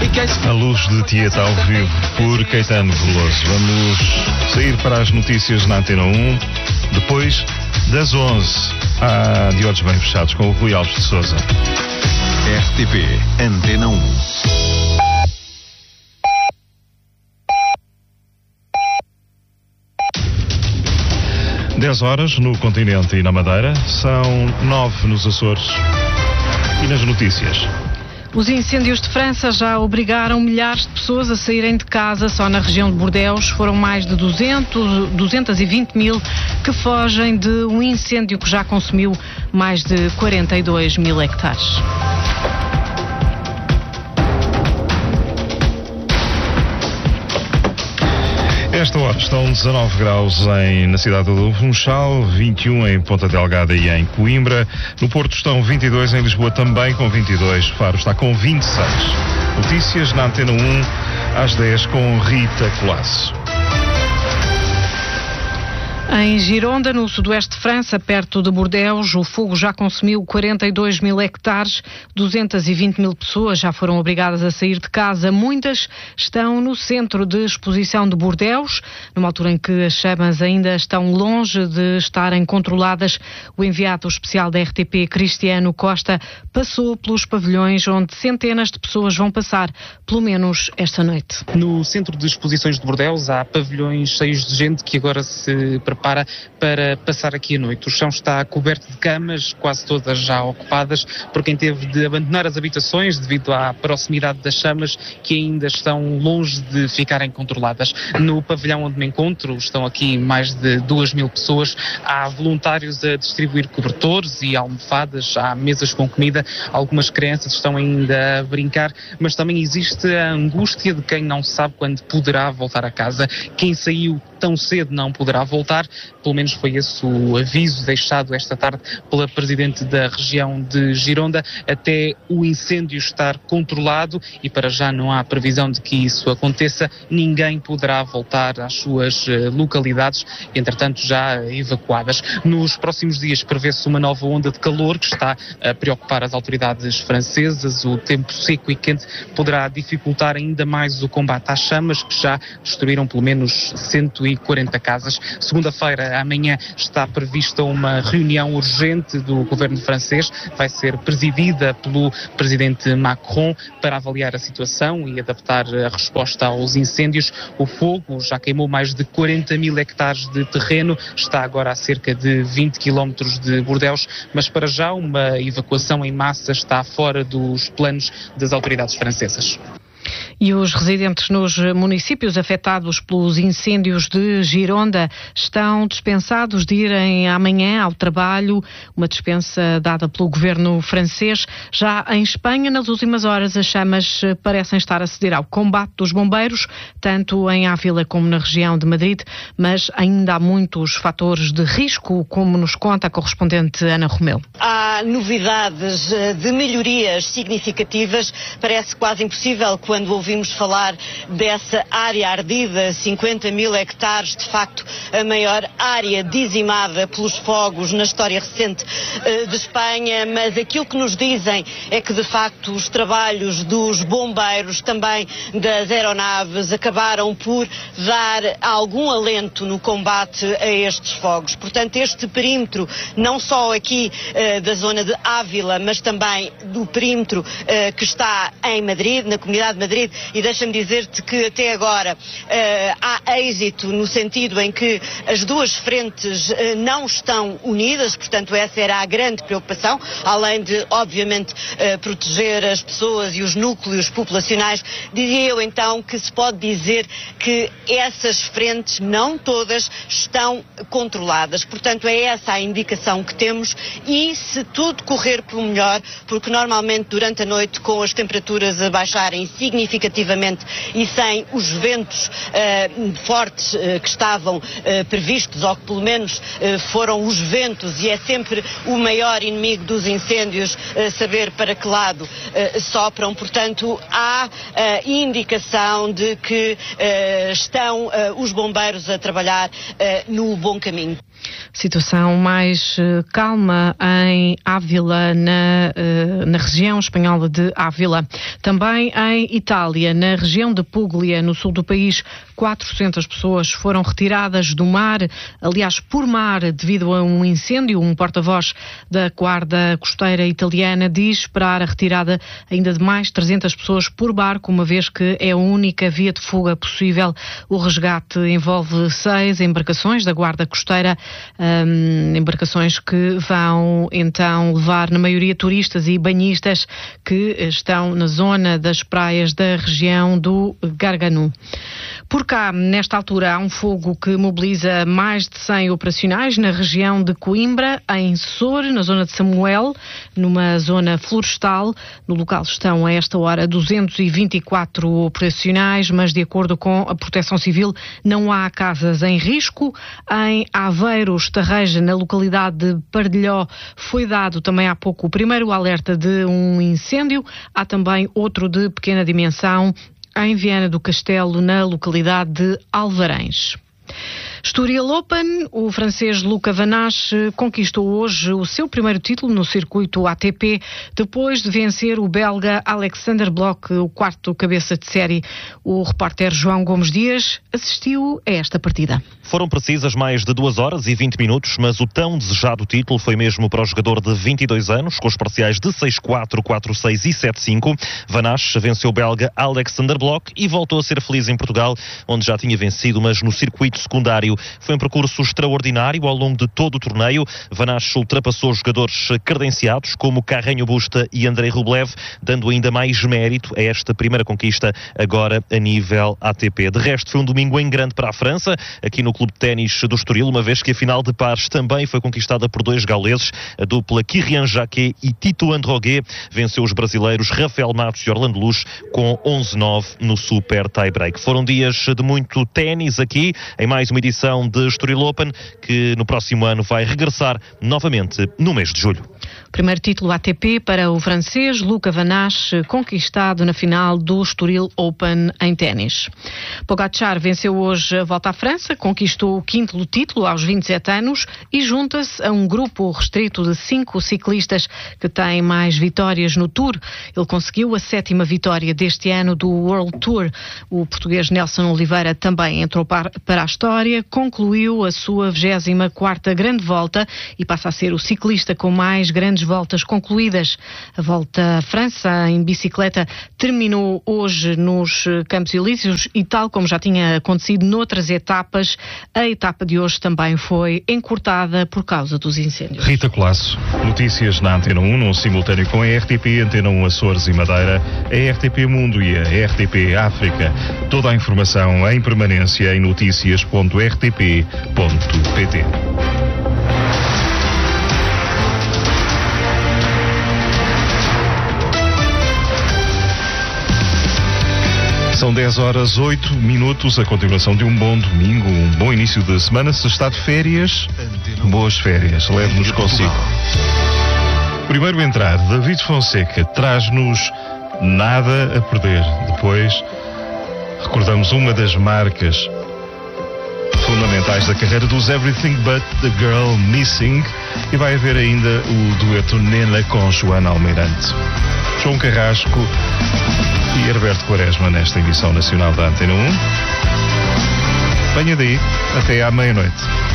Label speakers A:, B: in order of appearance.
A: A Luz de Tieta ao vivo por Caetano Veloso. Vamos sair para as notícias na Antena 1. Depois das 11 há De Olhos Bem Fechados com o Rui Alves de Sousa.
B: RTP Antena 1.
A: Dez horas no continente e na Madeira, são 9 nos Açores. E nas notícias.
C: Os incêndios de França já obrigaram milhares de pessoas a saírem de casa. Só na região de Bordeaux foram mais de 220 mil que fogem de um incêndio que já consumiu mais de 42 mil hectares.
A: Esta hora estão 19 graus na cidade do Funchal, 21 em Ponta Delgada e em Coimbra. No Porto estão 22, em Lisboa também com 22. Faro está com 26. Notícias na Antena 1 às 10 com Rita Colasso.
C: Em Gironda, no sudoeste de França, perto de Bordeaux, o fogo já consumiu 42 mil hectares, 220 mil pessoas já foram obrigadas a sair de casa. Muitas estão no centro de exposição de Bordeaux, numa altura em que as chamas ainda estão longe de estarem controladas. O enviado especial da RTP, Cristiano Costa, passou pelos pavilhões onde centenas de pessoas vão passar, pelo menos esta noite.
D: No centro de exposições de Bordeaux há pavilhões cheios de gente que agora se prepara para passar aqui a noite. O chão está coberto de camas, quase todas já ocupadas, por quem teve de abandonar as habitações devido à proximidade das chamas que ainda estão longe de ficarem controladas. No pavilhão onde me encontro estão aqui mais de 2 mil pessoas. Há voluntários a distribuir cobertores e almofadas, há mesas com comida, algumas crianças estão ainda a brincar, mas também existe a angústia de quem não sabe quando poderá voltar a casa. Quem saiu tão cedo não poderá voltar, pelo menos foi esse o aviso deixado esta tarde pela Presidente da região de Gironda, até o incêndio estar controlado, e para já não há previsão de que isso aconteça. Ninguém poderá voltar às suas localidades, entretanto já evacuadas. Nos próximos dias prevê-se uma nova onda de calor que está a preocupar as autoridades francesas. O tempo seco e quente poderá dificultar ainda mais o combate às chamas, que já destruíram pelo menos 140 casas. Segunda-feira, amanhã, está prevista uma reunião urgente do governo francês. Vai ser presidida pelo presidente Macron para avaliar a situação e adaptar a resposta aos incêndios. O fogo já queimou mais de 40 mil hectares de terreno, está agora a cerca de 20 quilómetros de Bordeaux, mas para já uma evacuação em massa está fora dos planos das autoridades francesas.
C: E os residentes nos municípios afetados pelos incêndios de Gironda estão dispensados de irem amanhã ao trabalho, uma dispensa dada pelo governo francês. Já em Espanha, nas últimas horas, as chamas parecem estar a ceder ao combate dos bombeiros, tanto em Ávila como na região de Madrid, mas ainda há muitos fatores de risco, como nos conta a correspondente Ana Romeu.
E: Há novidades de melhorias significativas. Parece quase impossível quando ouvimos falar dessa área ardida, 50 mil hectares, de facto a maior área dizimada pelos fogos na história recente de Espanha, mas aquilo que nos dizem é que de facto os trabalhos dos bombeiros, também das aeronaves, acabaram por dar algum alento no combate a estes fogos. Portanto, este perímetro, não só aqui da zona de Ávila, mas também do perímetro que está em Madrid, na Comunidade de Madrid, e deixa-me dizer-te que até agora há êxito no sentido em que as duas frentes não estão unidas, portanto essa era a grande preocupação, além de obviamente proteger as pessoas e os núcleos populacionais. Diria eu então que se pode dizer que essas frentes, não todas, estão controladas. Portanto é essa a indicação que temos, e se tudo correr pelo melhor, porque normalmente durante a noite, com as temperaturas a baixarem significativamente e sem os ventos fortes que estavam previstos, ou que pelo menos foram os ventos, e é sempre o maior inimigo dos incêndios saber para que lado sopram. Portanto, há indicação de que estão os bombeiros a trabalhar no bom caminho.
C: Situação mais calma em Ávila, na região espanhola de Ávila. Também em Itália, na região de Puglia, no sul do país, 400 pessoas foram retiradas do mar, aliás, por mar, devido a um incêndio. Um porta-voz da Guarda Costeira italiana diz esperar a retirada ainda de mais 300 pessoas por barco, uma vez que é a única via de fuga possível. O resgate envolve 6 embarcações da Guarda Costeira, embarcações que vão então levar na maioria turistas e banhistas que estão na zona das praias da região do Gargano. Por cá, nesta altura, há um fogo que mobiliza mais de 100 operacionais na região de Coimbra, em Sor, na zona de Samuel, numa zona florestal. No local estão, a esta hora, 224 operacionais, mas de acordo com a Proteção Civil, não há casas em risco. Em Aveiro, Estarreja, na localidade de Pardelhó, foi dado também há pouco o primeiro alerta de um incêndio. Há também outro de pequena dimensão em Viana do Castelo, na localidade de Alvarães. Estoril Open, o francês Luca Van Assche conquistou hoje o seu primeiro título no circuito ATP, depois de vencer o belga Alexander Blok, o quarto cabeça de série. O repórter João Gomes Dias assistiu a esta partida.
F: Foram precisas mais de 2 horas e 20 minutos, mas o tão desejado título foi mesmo para o jogador de 22 anos, com os parciais de 6-4, 4-6 e 7-5. Van Assche venceu o belga Alexander Blok e voltou a ser feliz em Portugal, onde já tinha vencido, mas no circuito secundário. Foi um percurso extraordinário ao longo de todo o torneio. Van Assche ultrapassou jogadores credenciados como Carreño Busta e Andrei Rublev, dando ainda mais mérito a esta primeira conquista agora a nível ATP. De resto, foi um domingo em grande para a França, aqui no Clube de Ténis do Estoril, uma vez que a final de pares também foi conquistada por 2 gauleses. A dupla Kyrian Jacquet e Tito Androguet venceu os brasileiros Rafael Matos e Orlando Luz com 11-9 no super tie-break. Foram dias de muito ténis aqui, em mais uma edição de Estoril Open, que no próximo ano vai regressar novamente no mês de julho.
C: Primeiro título ATP para o francês Luca Van Assche, conquistado na final do Estoril Open em ténis. Pogačar venceu hoje a Volta à França, conquistou o 5º título aos 27 anos e junta-se a um grupo restrito de 5 ciclistas que têm mais vitórias no Tour. Ele conseguiu a 7ª vitória deste ano do World Tour. O português Nelson Oliveira também entrou para a história, concluiu a sua 24ª grande volta e passa a ser o ciclista com mais grandes voltas concluídas. A Volta à França em bicicleta terminou hoje nos Campos Elíseos e, tal como já tinha acontecido noutras etapas, a etapa de hoje também foi encurtada por causa dos incêndios.
A: Rita Colasso, notícias na Antena 1, num simultâneo com a RTP, Antena 1 Açores e Madeira, a RTP Mundo e a RTP África. Toda a informação em permanência em noticias.rtp.pt. São 10h08, a continuação de um bom domingo, um bom início de semana. Se está de férias, boas férias, leve-nos consigo. Primeiro a entrar, David Fonseca traz-nos Nada a Perder. Depois, recordamos uma das marcas fundamentais da carreira dos Everything But The Girl Missing, e vai haver ainda o dueto Nena com Joana Almeirante. João Carrasco e Herberto Quaresma nesta emissão nacional da Antena 1. Venha daí, até à meia-noite.